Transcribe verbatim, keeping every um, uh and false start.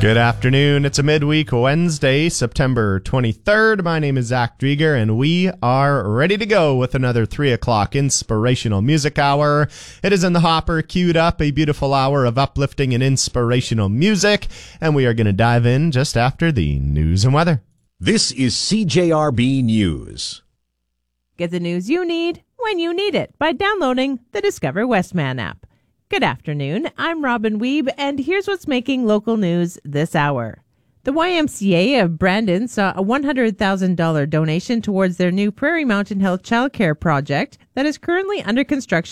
Good afternoon. It's a midweek Wednesday, September twenty-third. My name is Zach Drieger, and we are ready to go with another three o'clock inspirational music hour. It is in the hopper, queued up, a beautiful hour of uplifting and inspirational music, and we are going to dive in just after the news and weather. This is C J R B News. Get the news you need when you need it by downloading the Discover Westman app. Good afternoon, I'm Robin Weeb, and here's what's making local news this hour. The Y M C A of Brandon saw a one hundred thousand dollars donation towards their new Prairie Mountain Health Childcare project that is currently under construction